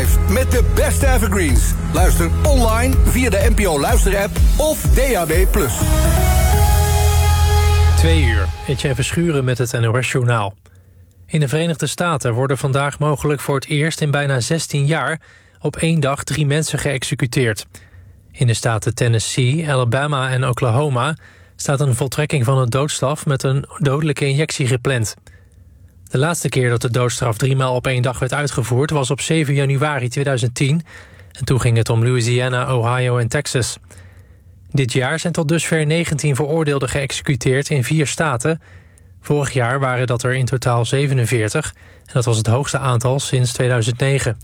5 met de beste evergreens. Luister online via de NPO Luister-app of DAB+. 2 uur, Etienne Verschuren met het NOS-journaal. In de Verenigde Staten worden vandaag mogelijk voor het eerst in bijna 16 jaar... op 1 dag 3 mensen geëxecuteerd. In de staten Tennessee, Alabama en Oklahoma... staat een voltrekking van een doodstraf met een dodelijke injectie gepland. De laatste keer dat de doodstraf 3 maal op 1 dag werd uitgevoerd... was op 7 januari 2010. En toen ging het om Louisiana, Ohio en Texas. Dit jaar zijn tot dusver 19 veroordeelden geëxecuteerd in 4 staten. Vorig jaar waren dat er in totaal 47. En dat was het hoogste aantal sinds 2009.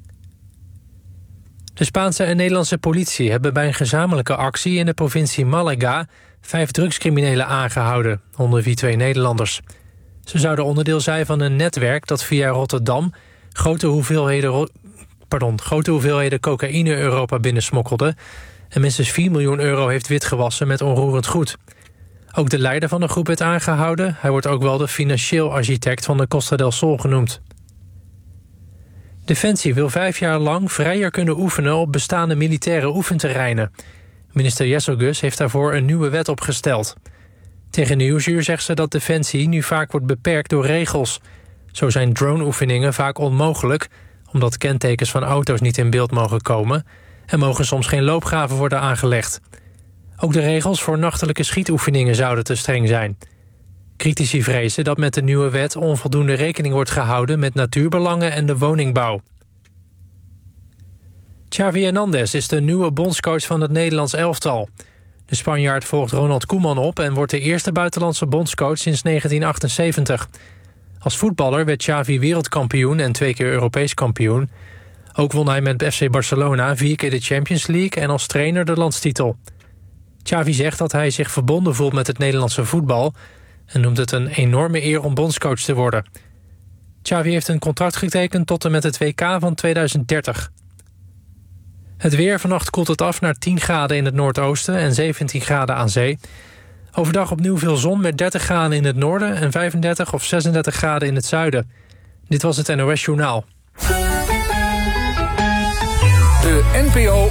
De Spaanse en Nederlandse politie hebben bij een gezamenlijke actie... in de provincie Malaga 5 drugscriminelen aangehouden, onder wie 2 Nederlanders. Ze zouden onderdeel zijn van een netwerk dat via Rotterdam... grote hoeveelheden cocaïne Europa binnensmokkelde... en minstens 4 miljoen euro heeft witgewassen met onroerend goed. Ook de leider van de groep werd aangehouden. Hij wordt ook wel de financieel architect van de Costa del Sol genoemd. Defensie wil 5 jaar lang vrijer kunnen oefenen op bestaande militaire oefenterreinen. Minister Jesselgus heeft daarvoor een nieuwe wet opgesteld. Tegen Nieuwsuur zegt ze dat Defensie nu vaak wordt beperkt door regels. Zo zijn droneoefeningen vaak onmogelijk... omdat kentekens van auto's niet in beeld mogen komen... en mogen soms geen loopgraven worden aangelegd. Ook de regels voor nachtelijke schietoefeningen zouden te streng zijn. Critici vrezen dat met de nieuwe wet onvoldoende rekening wordt gehouden... met natuurbelangen en de woningbouw. Xavi Hernandez is de nieuwe bondscoach van het Nederlands elftal. De Spanjaard volgt Ronald Koeman op... en wordt de eerste buitenlandse bondscoach sinds 1978. Als voetballer werd Xavi wereldkampioen en 2 keer Europees kampioen. Ook won hij met FC Barcelona 4 keer de Champions League... en als trainer de landstitel. Xavi zegt dat hij zich verbonden voelt met het Nederlandse voetbal... en noemt het een enorme eer om bondscoach te worden. Xavi heeft een contract getekend tot en met het WK van 2030. Het weer: vannacht koelt het af naar 10 graden in het noordoosten... en 17 graden aan zee. Overdag opnieuw veel zon met 30 graden in het noorden... en 35 of 36 graden in het zuiden. Dit was het NOS Journaal. De NPO